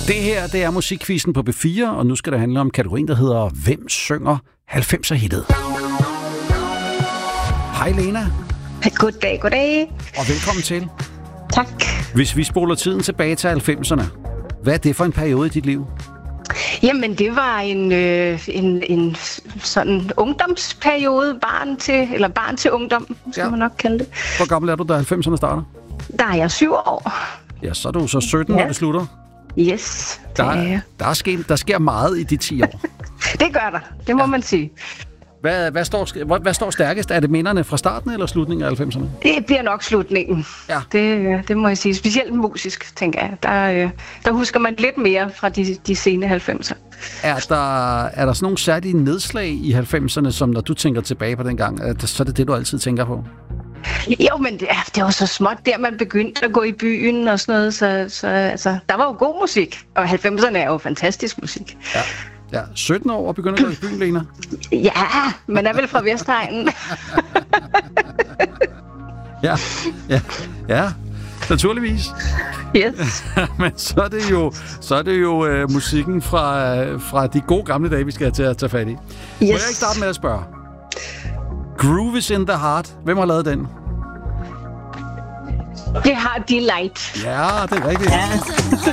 Det her, det er musikquizzen på B4, og nu skal det handle om kategorien, der hedder Hvem synger 90'er-hittet? Hej Lena. Goddag, goddag. Og velkommen til. Tak. Hvis vi spoler tiden tilbage til 90'erne, hvad er det for en periode i dit liv? Jamen, det var en sådan ungdomsperiode, barn til ungdom, skal man nok kalde det. Hvor gammel er du, da 90'erne starter? Der er jeg 7 år. Ja, så er du så 17, når det slutter. Yes, der sker meget i de 10 år. Det gør der, det må man sige. Hvad står stærkest? Er det minderne fra starten eller slutningen af 90'erne? Det bliver nok slutningen. Ja. Det må jeg sige. Specielt musisk, tænker jeg. Der husker man lidt mere fra de sene 90'er. Er der sådan nogle særlige nedslag i 90'erne, som når du tænker tilbage på den gang, så er det du altid tænker på? Jo, men det var så småt, der man begyndte at gå i byen og sådan noget, så altså, der var jo god musik, og 90'erne er jo fantastisk musik. Ja, 17 år og begynder at gå i byen, Lena? Ja, man er vel fra Vestegnen. Ja, naturligvis. Yes. Men så er det jo musikken fra de gode gamle dage, vi skal til at tage fat i. Yes. Må jeg ikke starte med at spørge? Groove is in the Heart. Hvem har lavet den? Det har Delight. Ja, det er rigtigt. Ja.